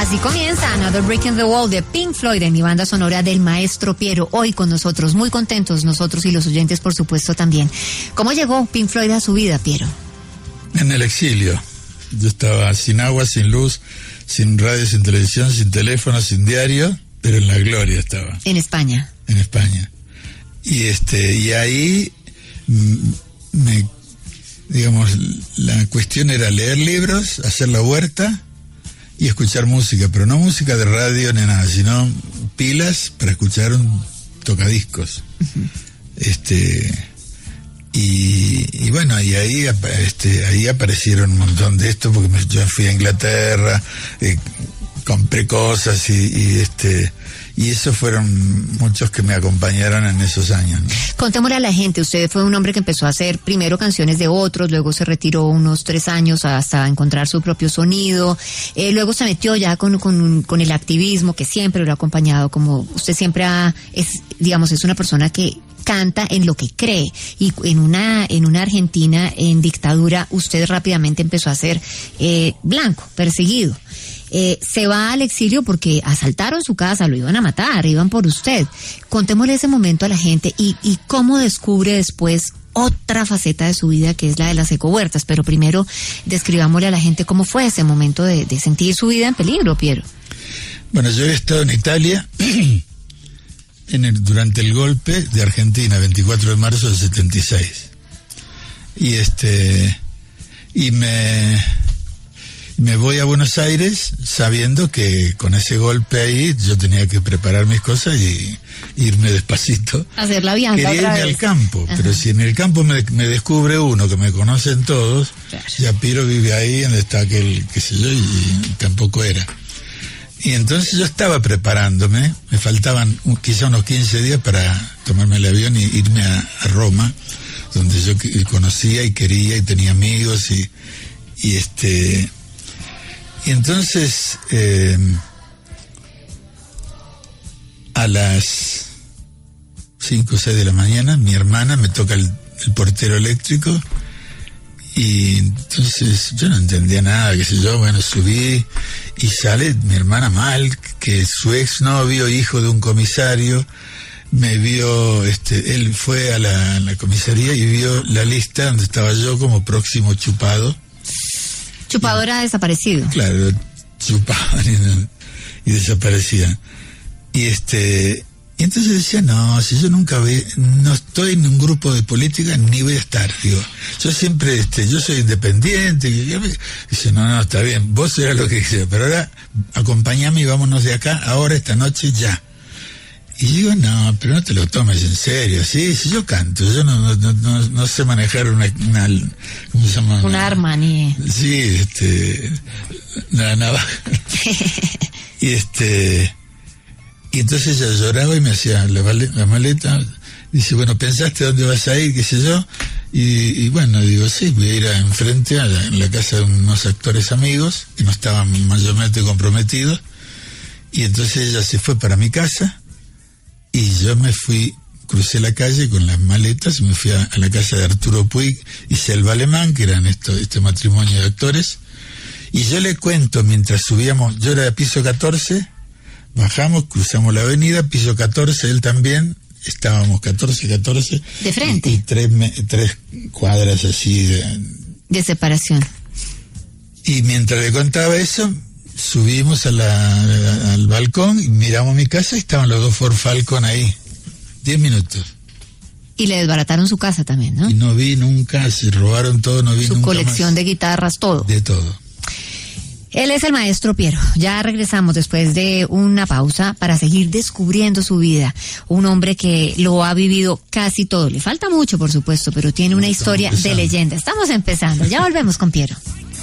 Así comienza Another Brick in the Wall de Pink Floyd en mi banda sonora del maestro Piero. Hoy con nosotros, muy contentos nosotros y los oyentes por supuesto también. ¿Cómo llegó Pink Floyd a su vida, Piero? En el exilio. Yo estaba sin agua, sin luz, sin radio, sin televisión, sin teléfono, sin diario, pero en la gloria estaba. En España. En España. Y ahí digamos, la cuestión era leer libros, hacer la huerta y escuchar música, pero no música de radio ni nada, sino pilas para escuchar un tocadiscos. Y bueno, y ahí aparecieron un montón de esto, porque yo fui a Inglaterra, compré cosas y esos fueron muchos que me acompañaron en esos años, ¿no? Contémosle a la gente, usted fue un hombre que empezó a hacer primero canciones de otros, luego se retiró unos 3 años hasta encontrar su propio sonido, luego se metió ya con el activismo que siempre lo ha acompañado, como usted siempre es una persona que canta en lo que cree, y en una Argentina en dictadura usted rápidamente empezó a ser blanco, perseguido. Se va al exilio porque asaltaron su casa, lo iban a matar, iban por usted. Contémosle ese momento a la gente y cómo descubre después otra faceta de su vida, que es la de las ecohuertas. Pero primero describámosle a la gente cómo fue ese momento de sentir su vida en peligro, Piero. Bueno, yo he estado en Italia durante el golpe de Argentina, 24 de marzo del 76. Y me voy a Buenos Aires sabiendo que con ese golpe ahí yo tenía que preparar mis cosas y irme despacito. Hacer la vianda. Quería irme al campo. Ajá. Pero si en el campo me descubre uno que me conocen todos, claro. Ya Piero vive ahí donde está aquel, qué sé yo, y tampoco era. Y entonces yo estaba preparándome, me faltaban quizá unos 15 días para tomarme el avión y irme a Roma, donde yo conocía y quería y tenía amigos y entonces a las 5 o 6 de la mañana mi hermana me toca el portero eléctrico y entonces yo no entendía nada, qué sé yo, bueno, subí y sale mi hermana mal, que su exnovio, hijo de un comisario, me vio, él fue a la comisaría y vio la lista donde estaba yo como próximo chupado. Chupado era desaparecido. Claro, chupaban y desaparecían. Y entonces decía, no, si yo no estoy en un grupo de política ni voy a estar, digo, yo siempre, yo soy independiente. Dice, no, está bien, vos era lo que quisieras, pero ahora acompáñame y vámonos de acá, ahora, esta noche, ya. Y digo, no, pero no te lo tomes en serio. Sí, yo canto, yo no sé manejar una ¿cómo se llama? Un arma, ni... Sí, la navaja. Y entonces ella lloraba y me hacía la maleta. Dice, bueno, ¿pensaste dónde vas a ir? ¿Qué sé yo? Y bueno, digo, sí, voy a ir enfrente en la casa de unos actores amigos que no estaban mayormente comprometidos. Y entonces ella se fue para mi casa. Y yo me fui, crucé la calle con las maletas y me fui a la casa de Arturo Puig y Selva Alemán, que eran este matrimonio de actores. Y yo le cuento, mientras subíamos, yo era de piso 14, bajamos, cruzamos la avenida, piso 14, él también, estábamos 14. ¿De frente? Y 3 cuadras así de separación. Y mientras le contaba eso, subimos al balcón y miramos mi casa y estaban los 2 Ford Falcon ahí. 10 minutos. Y le desbarataron su casa también, ¿no? Y no vi nunca, se robaron todo, no vi nunca más. Su colección de guitarras, todo. De todo. Él es el maestro Piero. Ya regresamos después de una pausa para seguir descubriendo su vida. Un hombre que lo ha vivido casi todo. Le falta mucho, por supuesto, pero tiene una historia de leyenda. Estamos empezando. Ya volvemos con Piero.